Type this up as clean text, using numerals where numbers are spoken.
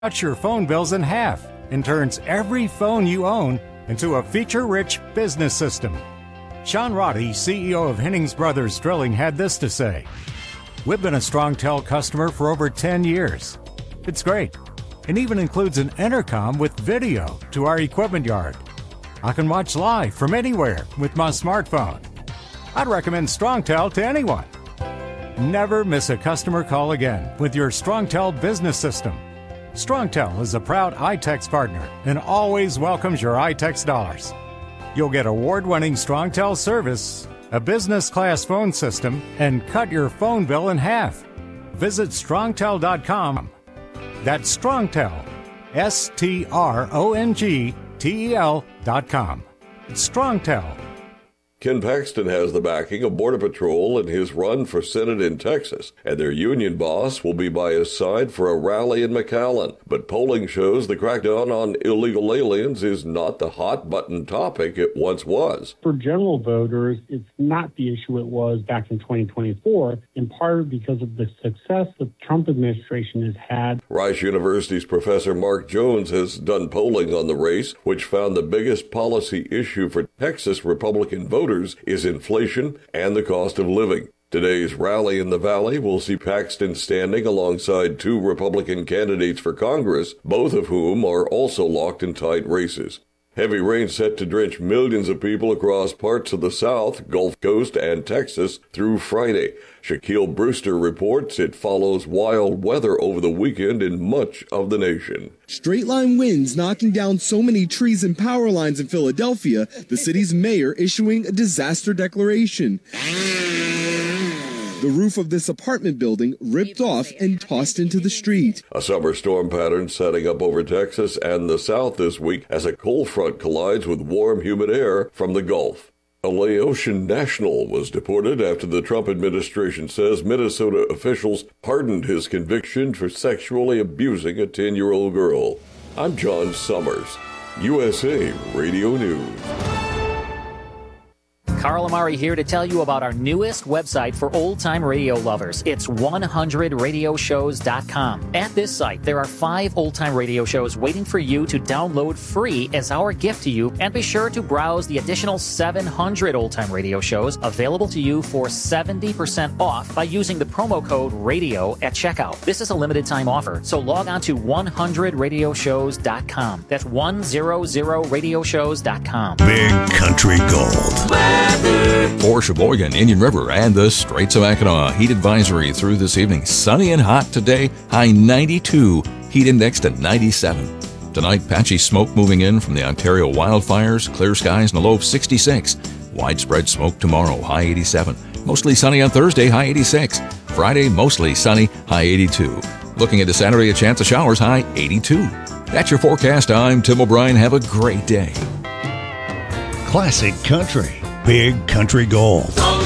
cuts your phone bills in half and turns every phone you own into a feature-rich business system. Sean Roddy, CEO of Hennings Brothers Drilling, had this to say: "We've been a StrongTel customer for over 10 years. It's great. It even includes an intercom with video to our equipment yard. I can watch live from anywhere with my smartphone. I'd recommend StrongTel to anyone." Never miss a customer call again with your StrongTel business system. StrongTel is a proud iTex partner and always welcomes your iTex dollars. You'll get award-winning StrongTel service, a business-class phone system, and cut your phone bill in half. Visit strongtel.com. That's StrongTel, StrongTel.com. It's StrongTel. Ken Paxton has the backing of Border Patrol in his run for Senate in Texas, and their union boss will be by his side for a rally in McAllen. But polling shows the crackdown on illegal aliens is not the hot-button topic it once was. For general voters, it's not the issue it was back in 2024, in part because of the success the Trump administration has had. Rice University's Professor Mark Jones has done polling on the race, which found the biggest policy issue for Texas Republican voters is inflation and the cost of living. Today's rally in the Valley will see Paxton standing alongside two Republican candidates for Congress, both of whom are also locked in tight races. Heavy rain set to drench millions of people across parts of the South, Gulf Coast, and Texas through Friday. Shaquille Brewster reports it follows wild weather over the weekend in much of the nation. Straight-line winds knocking down so many trees and power lines in Philadelphia, the city's mayor issuing a disaster declaration. The roof of this apartment building ripped off and tossed into the street. A summer storm pattern setting up over Texas and the South this week as a cold front collides with warm, humid air from the Gulf. A Laotian national was deported after the Trump administration says Minnesota officials pardoned his conviction for sexually abusing a 10-year-old girl. I'm John Summers, USA Radio News. Carl Amari here to tell you about our newest website for old-time radio lovers. It's 100radioshows.com. At this site, there are 5 old-time radio shows waiting for you to download free as our gift to you, and be sure to browse the additional 700 old-time radio shows available to you for 70% off by using the promo code RADIO at checkout. This is a limited-time offer, so log on to 100radioshows.com. That's 100radioshows.com. Big Country Gold. For Sheboygan, Indian River, and the Straits of Mackinac, heat advisory through this evening. Sunny and hot today, high 92, heat index to 97. Tonight, patchy smoke moving in from the Ontario wildfires, clear skies and a low of 66. Widespread smoke tomorrow, high 87. Mostly sunny on Thursday, high 86. Friday, mostly sunny, high 82. Looking into Saturday, a chance of showers, high 82. That's your forecast. I'm Tim O'Brien. Have a great day. Classic Country. Big Country Gold.